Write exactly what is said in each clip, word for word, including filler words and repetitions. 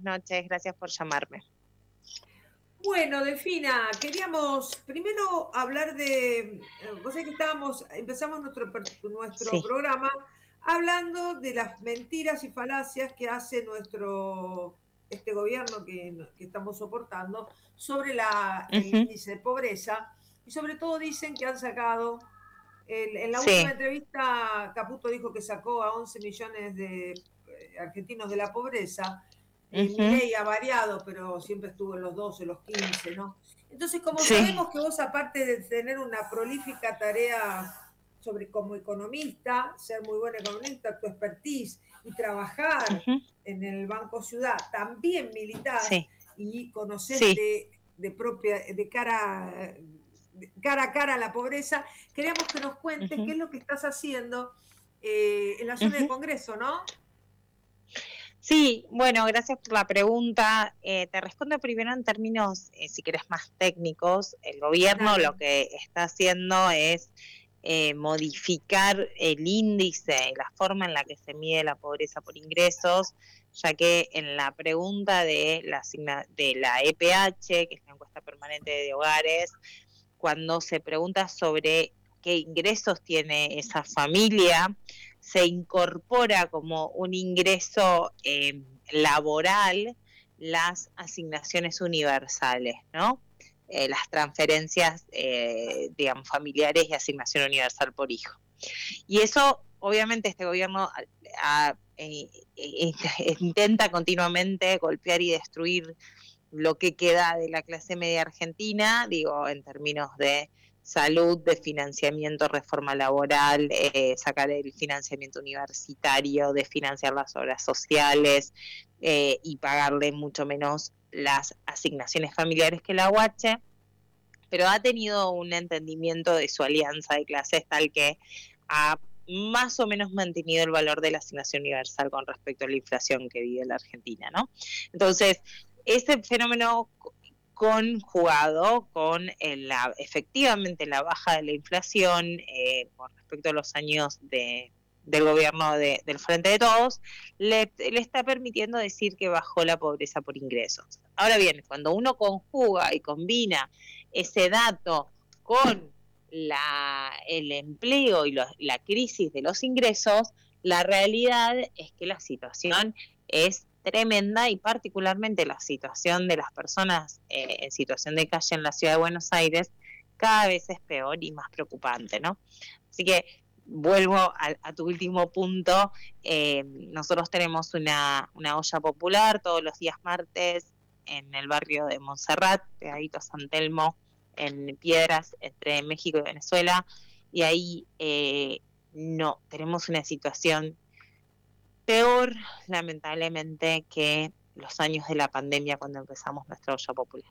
noches, gracias por llamarme. Bueno, Delfina, queríamos primero hablar de, vos sabés que estábamos, empezamos nuestro, nuestro sí. programa hablando de las mentiras y falacias que hace nuestro, este gobierno que, que estamos soportando sobre la, el uh-huh. índice de pobreza, y sobre todo dicen que han sacado, el, en la sí. última entrevista Caputo dijo que sacó a once millones de eh, argentinos de la pobreza. Eh, uh-huh. Milei ha variado, pero siempre estuvo en los doce, los quince, ¿no? Entonces, como sí. sabemos que vos, aparte de tener una prolífica tarea sobre como economista, ser muy buen economista, tu expertise y trabajar uh-huh. en el Banco Ciudad, también militás sí. y conocés sí. de, de propia, de cara, de cara a cara a la pobreza, queríamos que nos cuentes uh-huh. qué es lo que estás haciendo eh, en la zona uh-huh. de Congreso, ¿no? Sí, bueno, gracias por la pregunta. Eh, te respondo primero en términos, eh, si querés, más técnicos. El gobierno Dale. Lo que está haciendo es eh, modificar el índice, la forma en la que se mide la pobreza por ingresos, ya que en la pregunta de la, de la E P H, que es la encuesta permanente de hogares, cuando se pregunta sobre qué ingresos tiene esa familia, se incorpora como un ingreso eh, laboral las asignaciones universales, ¿no? Eh, las transferencias, eh, digamos, familiares y asignación universal por hijo. Y eso, obviamente, este gobierno a, a, eh, eh, intenta continuamente golpear y destruir lo que queda de la clase media argentina, digo, en términos de salud, de financiamiento, reforma laboral, eh, sacar el financiamiento universitario, de financiar las obras sociales eh, y pagarle mucho menos las asignaciones familiares que la U H, pero ha tenido un entendimiento de su alianza de clases tal que ha más o menos mantenido el valor de la asignación universal con respecto a la inflación que vive la Argentina, ¿no? Entonces, ese fenómeno conjugado con la, efectivamente la baja de la inflación eh, con respecto a los años de, del gobierno de, del Frente de Todos, le, le está permitiendo decir que bajó la pobreza por ingresos. Ahora bien, cuando uno conjuga y combina ese dato con la, el empleo y lo, la crisis de los ingresos, la realidad es que la situación es tremenda y particularmente la situación de las personas eh, en situación de calle en la ciudad de Buenos Aires cada vez es peor y más preocupante, ¿no? Así que vuelvo a, a tu último punto, eh, nosotros tenemos una, una olla popular todos los días martes en el barrio de Montserrat, pegadito a San Telmo, en Piedras, entre México y Venezuela, y ahí eh, no, tenemos una situación peor, lamentablemente, que los años de la pandemia cuando empezamos nuestra olla popular.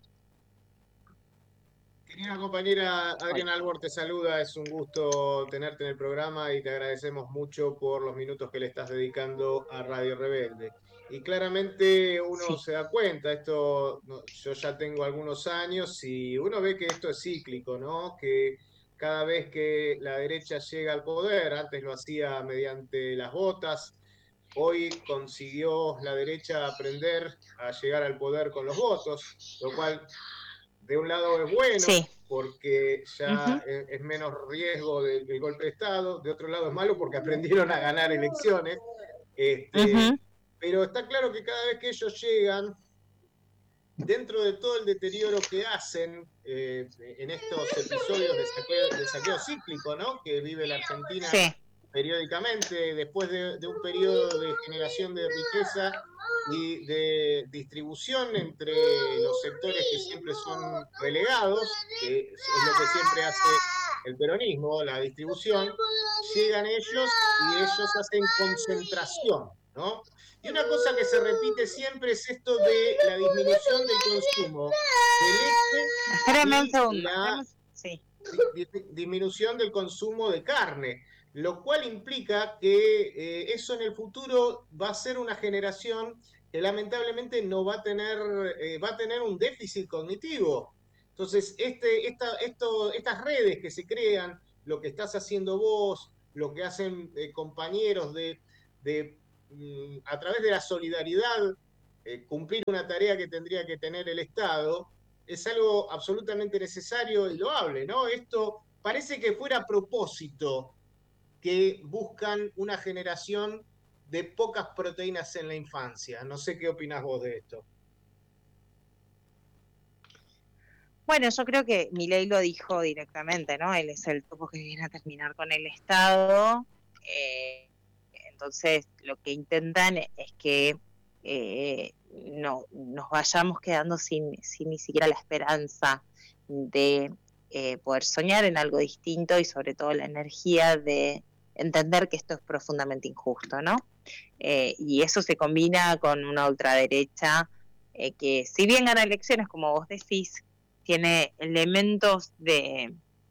Querida compañera Adriana Albor te saluda, es un gusto tenerte en el programa y te agradecemos mucho por los minutos que le estás dedicando a Radio Rebelde. Y claramente uno sí. se da cuenta, esto yo ya tengo algunos años y uno ve que esto es cíclico, ¿no? Que cada vez que la derecha llega al poder, antes lo hacía mediante las botas, hoy consiguió la derecha aprender a llegar al poder con los votos, lo cual de un lado es bueno, sí. porque ya uh-huh. es, es menos riesgo del, del golpe de Estado, de otro lado es malo porque aprendieron a ganar elecciones, este, uh-huh. pero está claro que cada vez que ellos llegan, dentro de todo el deterioro que hacen eh, en estos episodios de saqueo, de saqueo cíclico, ¿no? que vive la Argentina sí. periódicamente, después de, de un periodo de generación de riqueza y de distribución entre los sectores que siempre son relegados, que es lo que siempre hace el peronismo, la distribución, llegan ellos y ellos hacen concentración, ¿no? Y una cosa que se repite siempre es esto de la disminución del consumo de leche Espérame un segundo. y la sí. disminución del consumo de carne, lo cual implica que eh, eso en el futuro va a ser una generación que lamentablemente no va a tener, eh, va a tener un déficit cognitivo. Entonces, este, esta, esto, estas redes que se crean, lo que estás haciendo vos, lo que hacen eh, compañeros de, de mm, a través de la solidaridad eh, cumplir una tarea que tendría que tener el Estado, es algo absolutamente necesario y loable, ¿no? Esto parece que fuera a propósito que buscan una generación de pocas proteínas en la infancia. No sé qué opinás vos de esto. Bueno, yo creo que Milei lo dijo directamente, ¿no? Él es el topo que viene a terminar con el Estado. Eh, entonces, lo que intentan es que eh, no nos vayamos quedando sin, sin ni siquiera la esperanza de eh, poder soñar en algo distinto y sobre todo la energía de entender que esto es profundamente injusto, ¿no? Eh, y eso se combina con una ultraderecha eh, que, si bien gana elecciones, como vos decís, tiene elementos de,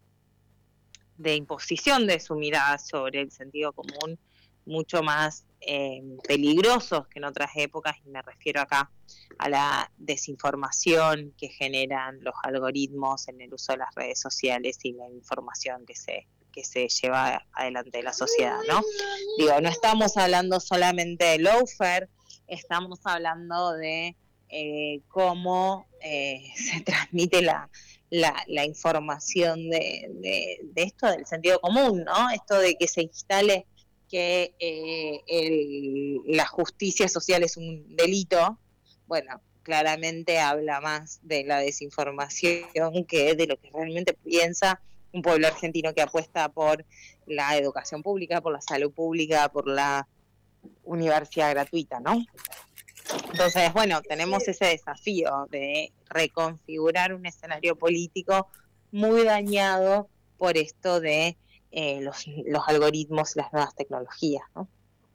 de imposición de su mirada sobre el sentido común mucho más eh, peligrosos que en otras épocas, y me refiero acá a la desinformación que generan los algoritmos en el uso de las redes sociales y la información que se, que se lleva adelante de la sociedad, ¿no? Digo, no estamos hablando solamente de lawfare, estamos hablando de eh, cómo eh, se transmite la, la, la información de, de, de esto del sentido común, ¿no? Esto de que se instale que eh, el, la justicia social es un delito, bueno, claramente habla más de la desinformación que de lo que realmente piensa un pueblo argentino que apuesta por la educación pública, por la salud pública, por la universidad gratuita, ¿no? Entonces, bueno, tenemos ese desafío de reconfigurar un escenario político muy dañado por esto de eh, los, los algoritmos y las nuevas tecnologías, ¿no?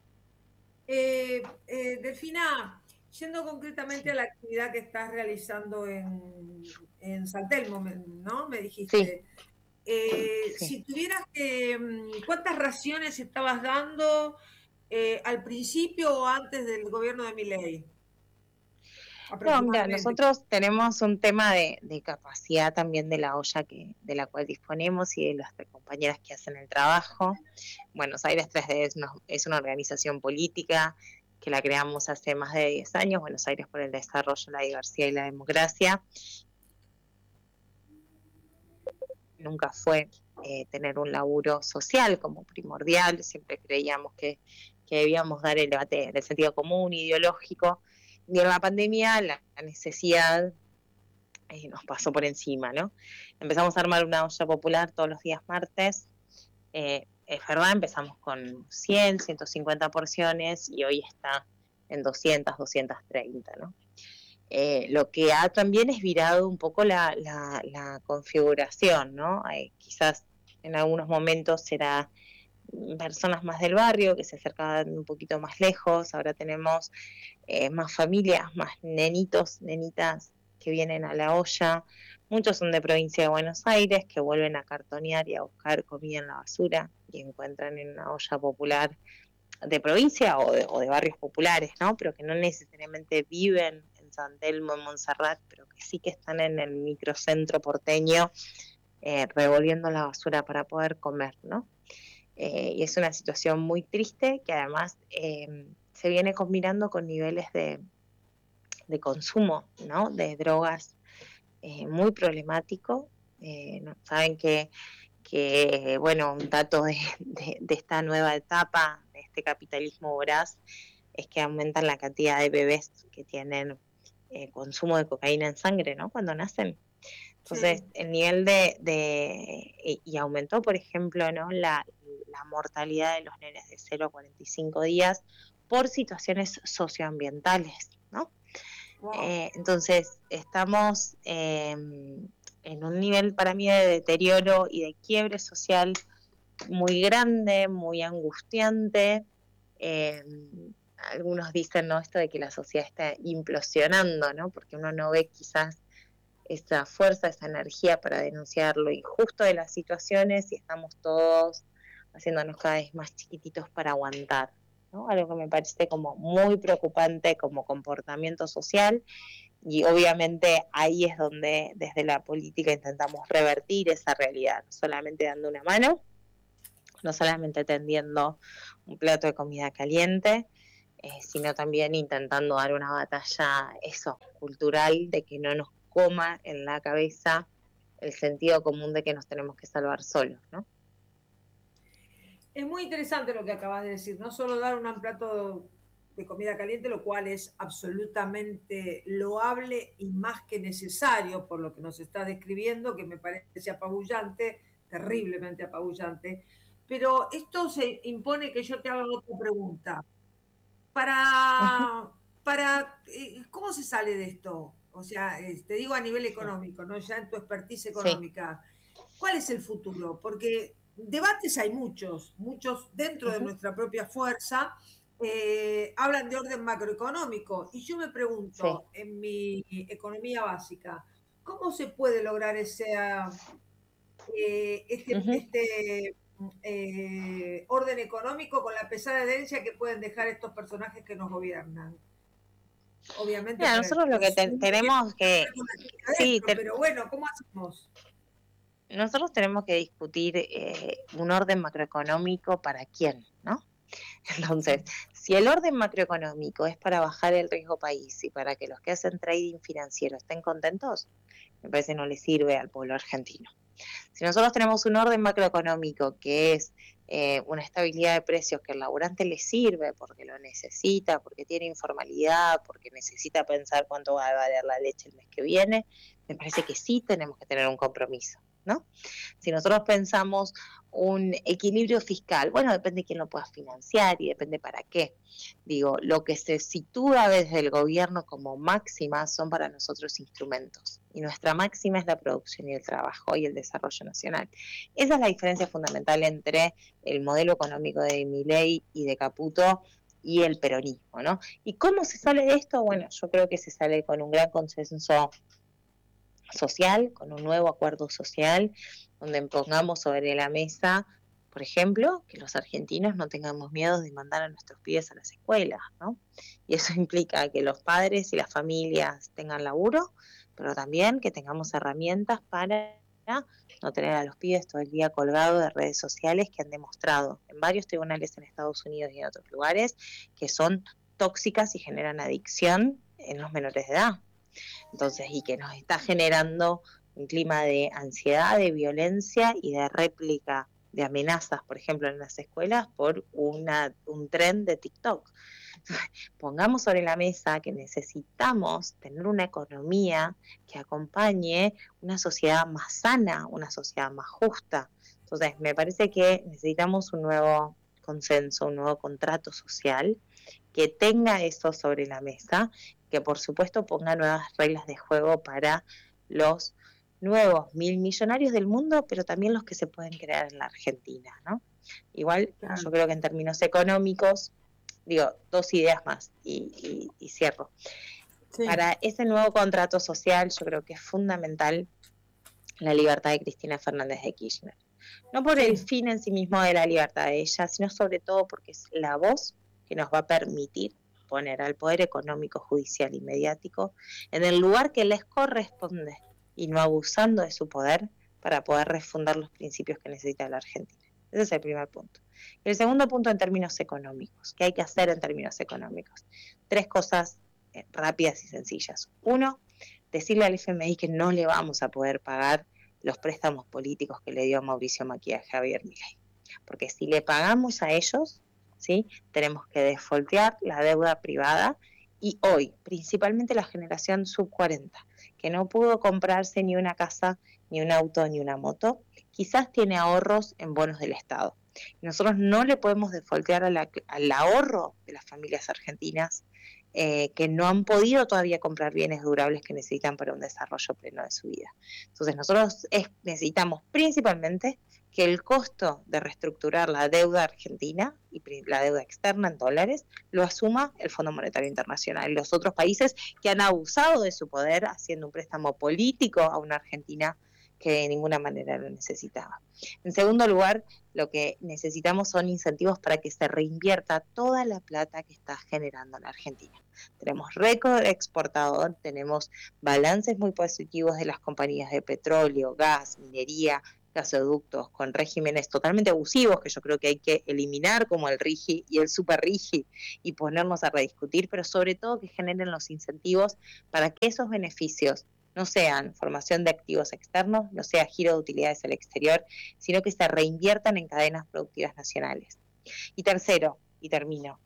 Eh, eh, Delfina, yendo concretamente a la actividad que estás realizando en, en San Telmo, ¿no? Me dijiste. Sí. Eh, sí. Si tuvieras que, ¿cuántas raciones estabas dando eh, al principio o antes del gobierno de Milei? No, mira, nosotros tenemos un tema de, de capacidad también de la olla que, de la cual disponemos y de las compañeras que hacen el trabajo. Buenos Aires tres D es una, es una organización política que la creamos hace más de diez años, Buenos Aires por el Desarrollo, la Diversidad y la Democracia. Nunca fue eh, tener un laburo social como primordial, siempre creíamos que, que debíamos dar el debate del sentido común, ideológico, y en la pandemia la, la necesidad eh, nos pasó por encima, ¿no? Empezamos a armar una olla popular todos los días martes, eh, es verdad, empezamos con cien, ciento cincuenta porciones y hoy está en doscientas, doscientas treinta, ¿no? Eh, lo que ha también es virado un poco la, la, la configuración, ¿no? Eh, quizás en algunos momentos será personas más del barrio que se acercaban un poquito más lejos, ahora tenemos eh, más familias, más nenitos, nenitas que vienen a la olla, muchos son de provincia de Buenos Aires que vuelven a cartonear y a buscar comida en la basura y encuentran en una olla popular de provincia o de, o de barrios populares, ¿no? Pero que no necesariamente viven en San Telmo, en Montserrat, pero que sí que están en el microcentro porteño eh, revolviendo la basura para poder comer, ¿no? Eh, y es una situación muy triste que además eh, se viene combinando con niveles de, de consumo, ¿no? De drogas eh, muy problemático. Eh, ¿no? Saben que, que, bueno, un dato de, de, de esta nueva etapa, de este capitalismo voraz, es que aumentan la cantidad de bebés que tienen eh, consumo de cocaína en sangre, ¿no? Cuando nacen. Entonces, sí. el nivel de, de y, y aumentó, por ejemplo, ¿no? la, la mortalidad de los nenes de cero a cuarenta y cinco días por situaciones socioambientales, ¿no? Wow. Eh, entonces, estamos eh, en un nivel para mí de deterioro y de quiebre social muy grande, muy angustiante. Eh, algunos dicen, ¿no? Esto de que la sociedad está implosionando, ¿no? Porque uno no ve quizás esa fuerza, esa energía para denunciar lo injusto de las situaciones y estamos todos haciéndonos cada vez más chiquititos para aguantar, ¿no? Algo que me parece como muy preocupante como comportamiento social y obviamente ahí es donde desde la política intentamos revertir esa realidad, no solamente dando una mano, no solamente tendiendo un plato de comida caliente, eh, sino también intentando dar una batalla, eso, cultural, de que no nos coma en la cabeza el sentido común de que nos tenemos que salvar solos, ¿no? Es muy interesante lo que acabas de decir, no solo dar un plato de comida caliente, lo cual es absolutamente loable y más que necesario por lo que nos está describiendo, que me parece apabullante, terriblemente apabullante, pero esto se impone que yo te haga otra pregunta. Para, uh-huh. para eh, ¿cómo se sale de esto? O sea, eh, te digo a nivel económico, ¿no? Ya en tu expertise económica. Sí. ¿Cuál es el futuro? Porque debates hay muchos, muchos dentro uh-huh. de nuestra propia fuerza, eh, hablan de orden macroeconómico. Y yo me pregunto, sí. en mi economía básica, ¿cómo se puede lograr ese, eh, este, uh-huh. este eh, orden económico con la pesada herencia que pueden dejar estos personajes que nos gobiernan? Obviamente. Mira, nosotros lo que te, tenemos que... Sí, te, pero bueno, ¿cómo hacemos? Nosotros tenemos que discutir eh, un orden macroeconómico para quién, ¿no? Entonces, si el orden macroeconómico es para bajar el riesgo país y para que los que hacen trading financiero estén contentos, me parece que no le sirve al pueblo argentino. Si nosotros tenemos un orden macroeconómico que es eh, una estabilidad de precios que al laburante le sirve porque lo necesita, porque tiene informalidad, porque necesita pensar cuánto va a valer la leche el mes que viene, me parece que sí tenemos que tener un compromiso, ¿no? Si nosotros pensamos un equilibrio fiscal, bueno, depende de quién lo pueda financiar y depende para qué. Digo, lo que se sitúa desde el gobierno como máxima son para nosotros instrumentos. Y nuestra máxima es la producción y el trabajo y el desarrollo nacional. Esa es la diferencia fundamental entre el modelo económico de Milei y de Caputo y el peronismo, ¿no? ¿Y cómo se sale de esto? Bueno, yo creo que se sale con un gran consenso social, con un nuevo acuerdo social, donde pongamos sobre la mesa, por ejemplo, que los argentinos no tengamos miedo de mandar a nuestros pibes a las escuelas, ¿no? Y eso implica que los padres y las familias tengan laburo, pero también que tengamos herramientas para no tener a los pibes todo el día colgados de redes sociales que han demostrado en varios tribunales en Estados Unidos y en otros lugares que son tóxicas y generan adicción en los menores de edad. Entonces, y que nos está generando un clima de ansiedad, de violencia y de réplica de amenazas, por ejemplo, en las escuelas por una, un tren de TikTok. Pongamos sobre la mesa que necesitamos tener una economía que acompañe una sociedad más sana, una sociedad más justa. Entonces, me parece que necesitamos un nuevo consenso, un nuevo contrato social que tenga eso sobre la mesa, que por supuesto ponga nuevas reglas de juego para los nuevos mil millonarios del mundo, pero también los que se pueden crear en la Argentina, ¿no? Igual, claro. Yo creo que en términos económicos, digo, dos ideas más y, y, y cierro. Sí. Para ese nuevo contrato social, yo creo que es fundamental la libertad de Cristina Fernández de Kirchner. No por sí. el fin en sí mismo de la libertad de ella, sino sobre todo porque es la voz que nos va a permitir poner al poder económico, judicial y mediático en el lugar que les corresponde y no abusando de su poder para poder refundar los principios que necesita la Argentina. Ese es el primer punto. Y el segundo punto en términos económicos, ¿qué hay que hacer en términos económicos? Tres cosas eh, rápidas y sencillas. Uno, decirle al F M I que no le vamos a poder pagar los préstamos políticos que le dio Mauricio Macri a Javier Milei. Porque si le pagamos a ellos, ¿sí?, tenemos que defoltear la deuda privada y hoy, principalmente la generación sub cuarenta, que no pudo comprarse ni una casa, ni un auto, ni una moto, quizás tiene ahorros en bonos del Estado. Y nosotros no le podemos defoltear a la, al ahorro de las familias argentinas eh, que no han podido todavía comprar bienes durables que necesitan para un desarrollo pleno de su vida. Entonces nosotros es, necesitamos principalmente que el costo de reestructurar la deuda argentina y la deuda externa en dólares lo asuma el Fondo Monetario Internacional y los otros países que han abusado de su poder haciendo un préstamo político a una Argentina que de ninguna manera lo necesitaba. En segundo lugar, lo que necesitamos son incentivos para que se reinvierta toda la plata que está generando la Argentina. Tenemos récord exportador, tenemos balances muy positivos de las compañías de petróleo, gas, minería, gasoductos con regímenes totalmente abusivos, que yo creo que hay que eliminar, como el RIGI y el super RIGI, y ponernos a rediscutir, pero sobre todo que generen los incentivos para que esos beneficios no sean formación de activos externos, no sea giro de utilidades al exterior, sino que se reinviertan en cadenas productivas nacionales. Y tercero, y termino,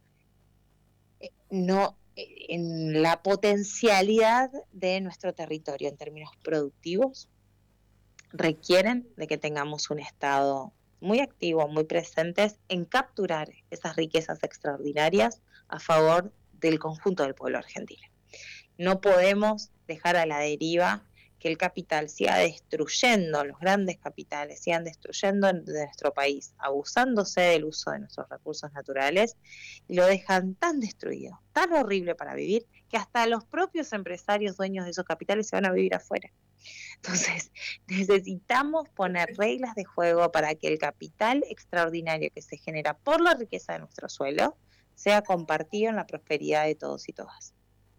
no en la potencialidad de nuestro territorio en términos productivos, requieren de que tengamos un Estado muy activo, muy presentes en capturar esas riquezas extraordinarias a favor del conjunto del pueblo argentino. No podemos dejar a la deriva que el capital siga destruyendo, los grandes capitales sigan destruyendo de nuestro país, abusándose del uso de nuestros recursos naturales, y lo dejan tan destruido, tan horrible para vivir, que hasta los propios empresarios dueños de esos capitales se van a vivir afuera. Entonces, necesitamos poner reglas de juego para que el capital extraordinario que se genera por la riqueza de nuestro suelo sea compartido en la prosperidad de todos y todas.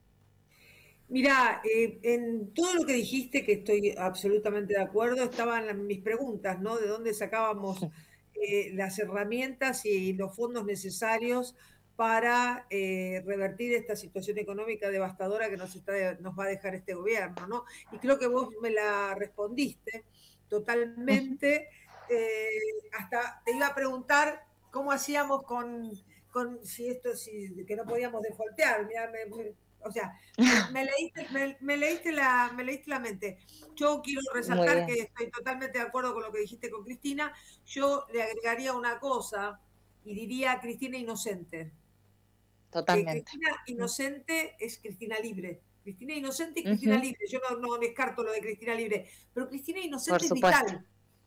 Mirá, eh, en todo lo que dijiste, que estoy absolutamente de acuerdo, estaban las, mis preguntas, ¿no? ¿De dónde sacábamos eh, las herramientas y los fondos necesarios para eh, revertir esta situación económica devastadora que nos, está, nos va a dejar este gobierno, ¿no? Y creo que vos me la respondiste totalmente. Eh, hasta te iba a preguntar cómo hacíamos con, con si esto, si, que no podíamos defoltear. Mirá, me, me, o sea, me, me, leíste, me, me, leíste la, me leíste la mente. Yo quiero resaltar que estoy totalmente de acuerdo con lo que dijiste con Cristina. Yo le agregaría una cosa y diría Cristina inocente. Totalmente. Que Cristina inocente es Cristina libre. Cristina inocente y Cristina uh-huh. libre. Yo no, no descarto lo de Cristina libre, pero Cristina inocente es vital.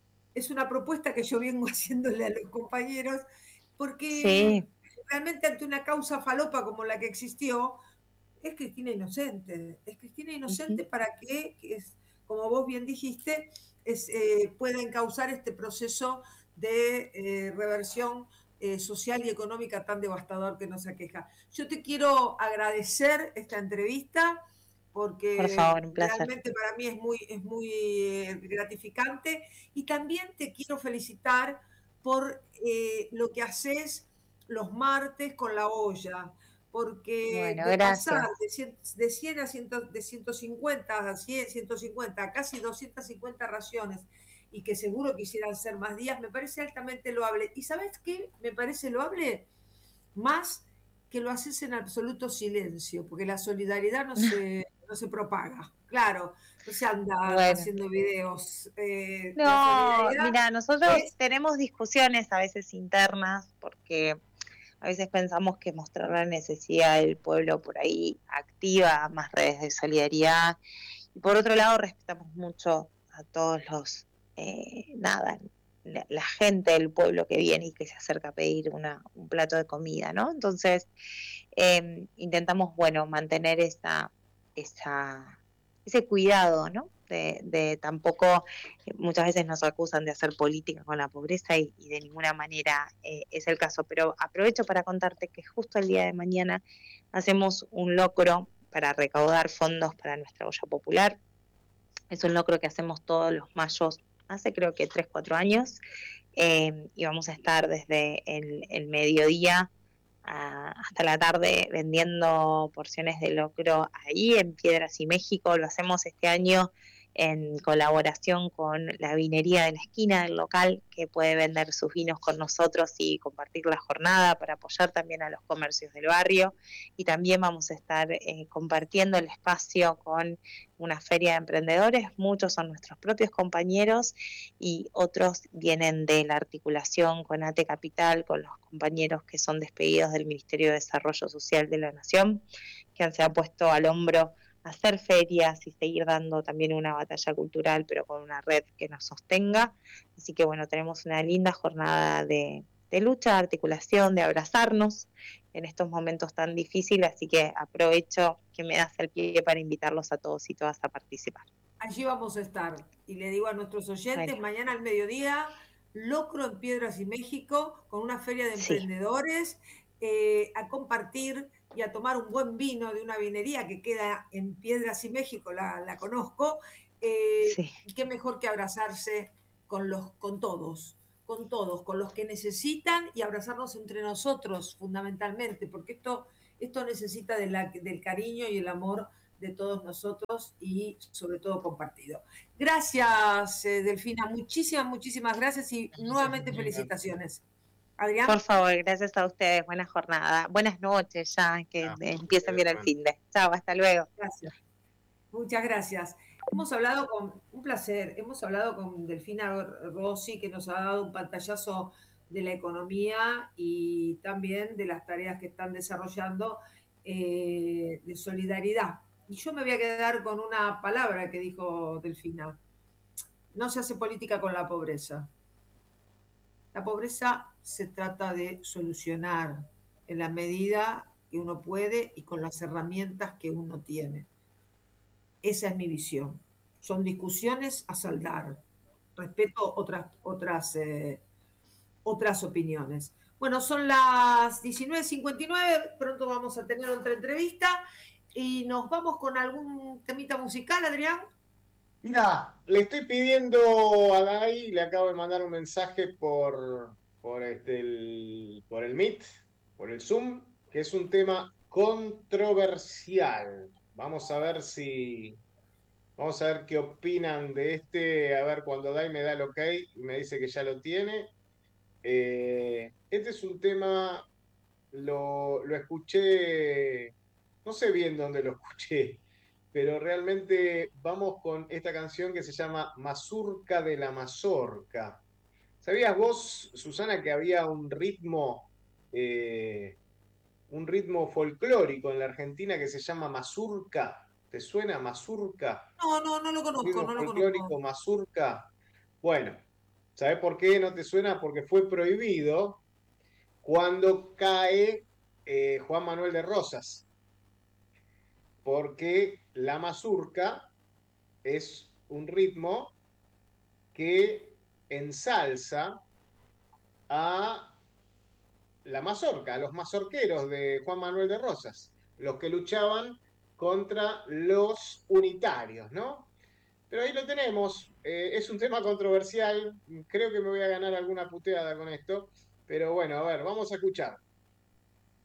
Es una propuesta que yo vengo haciéndole a los compañeros, porque sí. realmente ante una causa falopa como la que existió, es Cristina inocente, es Cristina inocente uh-huh. para que, que es, como vos bien dijiste, es, eh, pueda encauzar este proceso de eh, reversión eh, social y económica tan devastador que nos aqueja. Yo te quiero agradecer esta entrevista, porque Por favor, un placer. realmente para mí es muy, es muy eh, gratificante, y también te quiero felicitar por eh, lo que haces los martes con la olla, porque bueno, de gracias. pasar de cien, de cien a cien, de ciento cincuenta a cien, ciento cincuenta a casi doscientas cincuenta raciones, y que seguro quisieran ser más días, me parece altamente loable. ¿Y sabes qué me parece loable? Más que lo haces en absoluto silencio, porque la solidaridad no se, no se propaga. Claro, no se anda bueno. haciendo videos. Eh, no, mira, nosotros es... tenemos discusiones a veces internas, porque a veces pensamos que mostrar la necesidad del pueblo por ahí activa más redes de solidaridad. Y por otro lado, respetamos mucho a todos los, eh, nada, la, la gente del pueblo que viene y que se acerca a pedir una, un plato de comida, ¿no? Entonces, eh, intentamos, bueno, mantener esa, esa, ese cuidado, ¿no? De, de tampoco, muchas veces nos acusan de hacer política con la pobreza y, y de ninguna manera eh, es el caso, pero aprovecho para contarte que justo el día de mañana hacemos un locro para recaudar fondos para nuestra olla popular. Es un locro que hacemos todos los mayos hace creo que tres, cuatro años, eh, y vamos a estar desde el, el mediodía a, hasta la tarde vendiendo porciones de locro ahí en Piedras y México. Lo hacemos este año en colaboración con la vinería de la esquina del local, que puede vender sus vinos con nosotros y compartir la jornada para apoyar también a los comercios del barrio. Y también vamos a estar eh, compartiendo el espacio con una feria de emprendedores. Muchos son nuestros propios compañeros y otros vienen de la articulación con ATE Capital, con los compañeros que son despedidos del Ministerio de Desarrollo Social de la Nación, que se han puesto al hombro hacer ferias y seguir dando también una batalla cultural, pero con una red que nos sostenga. Así que bueno, tenemos una linda jornada de, de lucha, de articulación, de abrazarnos en estos momentos tan difíciles, así que aprovecho que me das el pie para invitarlos a todos y todas a participar. Allí vamos a estar, y le digo a nuestros oyentes, bueno. mañana al mediodía, locro en Piedras y México, con una feria de emprendedores, sí. eh, a compartir y a tomar un buen vino de una vinería que queda en Piedras y México, la, la conozco, eh, sí. y qué mejor que abrazarse con, los, con todos, con todos, con los que necesitan y abrazarnos entre nosotros fundamentalmente, porque esto, esto necesita de la, del cariño y el amor de todos nosotros y sobre todo compartido. Gracias, eh, Delfina, muchísimas, muchísimas gracias y nuevamente felicitaciones. Adrián. Por favor, gracias a ustedes, buena jornada, buenas noches ya, que ah, empiecen bien el fin de. Chao, hasta luego. Gracias. Muchas gracias. Hemos hablado con, un placer, hemos hablado con Delfina Rossi, que nos ha dado un pantallazo de la economía y también de las tareas que están desarrollando eh, de solidaridad. Y yo me voy a quedar con una palabra que dijo Delfina. No se hace política con la pobreza. La pobreza se trata de solucionar en la medida que uno puede y con las herramientas que uno tiene. Esa es mi visión. Son discusiones a saldar. Respeto otras, otras, eh, otras opiniones. Bueno, son las diecinueve cincuenta y nueve, pronto vamos a tener otra entrevista y nos vamos con algún temita musical, Adrián. Mira, le estoy pidiendo a Dai, le acabo de mandar un mensaje por, por, este, el, por el Meet, por el Zoom, que es un tema controversial. Vamos a ver si... Vamos a ver qué opinan de este, a ver cuando Dai me da el ok y me dice que ya lo tiene. Eh, este es un tema, lo, lo escuché, no sé bien dónde lo escuché, pero realmente vamos con esta canción que se llama Mazurca de la Mazorca. ¿Sabías vos, Susana, que había un ritmo, eh, un ritmo folclórico en la Argentina que se llama mazurca? ¿Te suena mazurca? No, no, no lo conozco, no lo folclórico mazurca. Bueno, ¿sabes por qué no te suena? Porque fue prohibido cuando cae eh, Juan Manuel de Rosas. Porque la mazurca es un ritmo que ensalza a la mazorca, a los mazorqueros de Juan Manuel de Rosas, los que luchaban contra los unitarios, ¿no? Pero ahí lo tenemos, eh, es un tema controversial, creo que me voy a ganar alguna puteada con esto, pero bueno, a ver, vamos a escuchar.